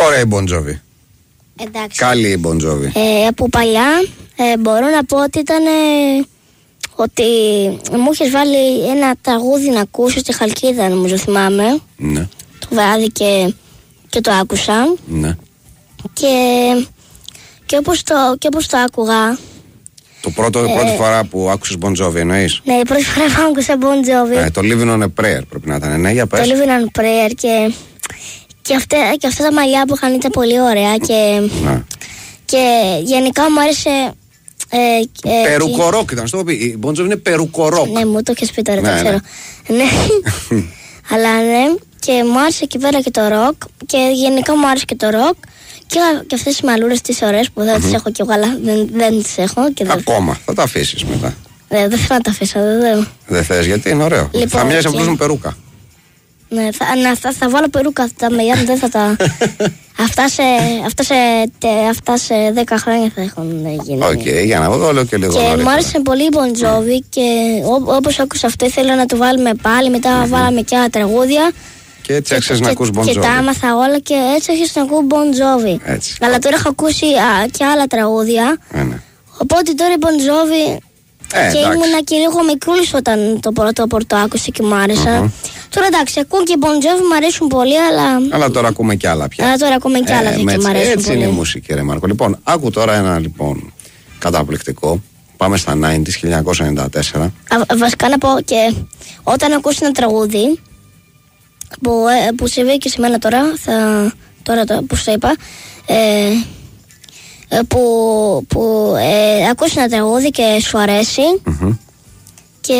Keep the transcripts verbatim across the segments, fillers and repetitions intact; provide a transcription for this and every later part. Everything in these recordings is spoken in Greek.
Ωραία η Bon Jovi. Εντάξει. Καλή η Bon Jovi. Ε, από παλιά ε, μπορώ να πω ότι ήταν. Ε, ότι μου είχες βάλει ένα τραγούδι να ακούσω στη Χαλκίδα, νομίζω θυμάμαι. Ναι. Το βράδυ και, και το άκουσα. Ναι. Και, και, όπως το, και όπως το άκουγα. Το πρώτο, ε, πρώτη φορά που άκουσες Bon Jovi εννοείς? Ναι, η πρώτη φορά που άκουσα Bon Jovi. Ε, το Living on a Prayer πρέπει να ήταν. Ναι, για πες. Το Living on a Prayer και, και, αυτά, και αυτά τα μαλλιά που είχαν ήταν πολύ ωραία. Και, ναι. και γενικά μου άρεσε. Ε, ε, περουκορόκ ήταν, στο πει. Η Bon Jovi είναι περουκορόκ. Ναι, μου το έχεις πει τώρα, ναι, το ξέρω. Ναι. ναι. Αλλά ναι, και μου άρεσε εκεί πέρα και το ροκ. Και γενικά μου άρεσε και το ροκ. Και, και αυτές τις μαλλούρες τις ωραίες που δεν mm-hmm. τις έχω κι εγώ, αλλά δεν, δεν τις έχω. Και δεν... Ακόμα, θα τα αφήσεις μετά. Ναι, δεν θέλω να τα αφήσω. Δεν, δεν θες, γιατί είναι ωραίο. Λοιπόν, θα μοιάζει απλώς με περούκα. Ναι, θα, να, θα, θα βάλω περούκα αυτά τα μαλλιά, δεν θα τα. αυτά, σε, αυτά, σε, τε, αυτά σε δέκα χρόνια θα έχουν γίνει. Οκ, okay, για να δω λέω και λίγο. Και μου άρεσε πολύ η Bon Jovi mm. και όπως άκουσα αυτό ήθελα να το βάλουμε πάλι. Μετά mm-hmm. βάλαμε και άλλα τραγούδια. Και έτσι άρχισες να ακούς Bon Jovi. Και τα άμαθα όλα και έτσι άρχισα να ακούω Bon Jovi. Έτσι. Αλλά τώρα έχω ακούσει α, και άλλα τραγούδια. Ε, ναι. Οπότε τώρα η Bon Jovi. Ε, και ήμουνα και λίγο μικρούλης όταν το πρώτο πορτό άκουσα και μου άρεσα. Mm-hmm. Τώρα εντάξει, ακούω και Bon Jovi, μου αρέσουν πολύ, αλλά. Αλλά τώρα ακούμε και άλλα πια. Αλλά τώρα ακούμε και άλλα ε, και μου αρέσουν έτσι πολύ. είναι η μουσική, ρε Μάρκο. Λοιπόν, άκου τώρα ένα λοιπόν καταπληκτικό. Πάμε στα ενενήντα, χίλια εννιακόσια ενενήντα τέσσερα. Α, βασικά να πω και όταν ακούσει ένα τραγούδι που, ε, που συμβεί και σε μένα τώρα, θα, τώρα το, που σου το είπα, ε, που, που ε, ακούσει ένα τραγούδι και σου αρέσει mm-hmm. και,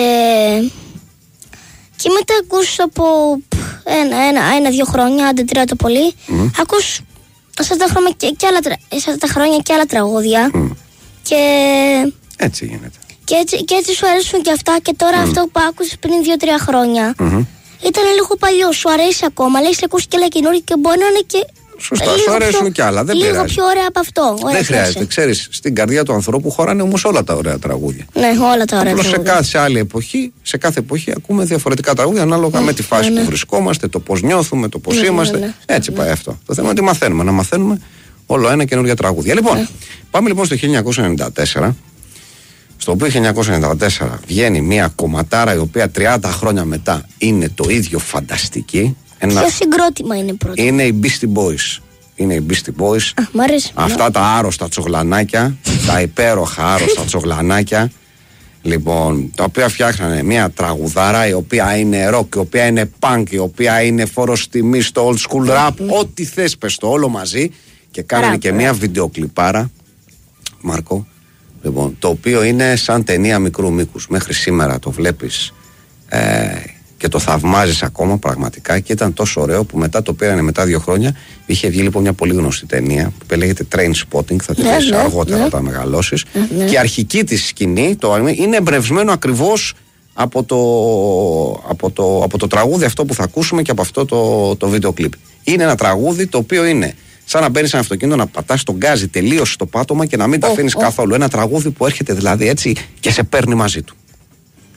και μετά ακούσεις από ένα, ένα, ένα, δύο χρόνια, άντε τρία το πολύ, mm-hmm. ακούς αυτά τα, χρόνια και, και άλλα, αυτά τα χρόνια και άλλα τραγούδια mm. και έτσι γίνεται. Και έτσι, και έτσι σου αρέσουν και αυτά και τώρα mm. αυτό που άκουσες πριν δύο τρία χρόνια mm-hmm. ήταν λίγο παλιό, σου αρέσει ακόμα, λέει σε ακούσει και άλλα καινούργια και μπορεί να είναι και. Σωστά, σου αρέσουν πιο, κι άλλα. Δεν λίγο πειράζει. πιο ωραία από αυτό. Ωραία δεν χρειάζεται. Ξέρεις, στην καρδιά του ανθρώπου χωράνε όμως όλα τα ωραία τραγούδια. Ναι, όλα τα ωραία απλώς τραγούδια. σε κάθε άλλη εποχή, σε κάθε εποχή ακούμε διαφορετικά τραγούδια ανάλογα mm, με τη φάση ναι, ναι. που βρισκόμαστε, το πώς νιώθουμε, το πώς ναι, είμαστε. Ναι, ναι. Έτσι ναι. πάει αυτό. Το θέμα είναι ότι μαθαίνουμε. Να μαθαίνουμε όλο ένα καινούργια τραγούδια. Λοιπόν, ναι. πάμε λοιπόν στο χίλια εννιακόσια ενενήντα τέσσερα. Στο οποίο χίλια εννιακόσια ενενήντα τέσσερα βγαίνει μια κομματάρα η οποία τριάντα χρόνια μετά είναι το ίδιο φανταστική. Ένα... Ποιο συγκρότημα είναι πρώτο? Είναι οι Beastie Boys. Είναι οι Beastie Boys. Α, μ' αρέσει. Αυτά τα άρρωστα τσογλανάκια, τα υπέροχα άρρωστα τσογλανάκια. Λοιπόν, τα οποία φτιάχνανε μια τραγουδάρα η οποία είναι rock, η οποία είναι punk, η οποία είναι φόρος τιμής στο old school rap. Mm. Ό,τι θες πες το όλο μαζί. Και κάνανε rap, και μια βιντεοκλιπάρα, Μάρκο. Λοιπόν, το οποίο είναι σαν ταινία μικρού μήκους. Μέχρι σήμερα το βλέπεις ε, και το θαυμάζεις ακόμα πραγματικά και ήταν τόσο ωραίο που μετά το πήρανε μετά δύο χρόνια. Είχε βγει λοιπόν μια πολύ γνωστή ταινία που λέγεται Train Spotting, θα τη δεις ναι, αργότερα ναι. όταν μεγαλώσεις. Ναι. Και η αρχική της σκηνή το, είναι εμπνευσμένο ακριβώς από το, από, το, από το τραγούδι αυτό που θα ακούσουμε και από αυτό το, το βίντεο κλιπ. Είναι ένα τραγούδι το οποίο είναι σαν να μπαίνεις σε ένα αυτοκίνητο, να πατάς τον γκάζι τελείως στο πάτωμα και να μην τα αφήνεις oh, oh. καθόλου. Ένα τραγούδι που έρχεται δηλαδή έτσι και σε παίρνει μαζί του.